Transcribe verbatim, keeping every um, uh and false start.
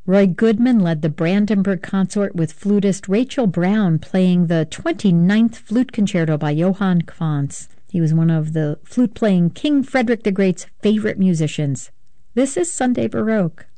Roy Goodman led the Brandenburg Consort with flutist Rachel Brown playing the twenty-ninth Flute Concerto by Johann Quantz. He was one of the flute-playing King Frederick the Great's favorite musicians. This is Sunday Baroque.